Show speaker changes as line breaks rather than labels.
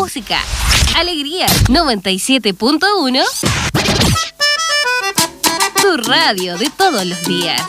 música. Alegría 97.1. Tu radio de todos los días.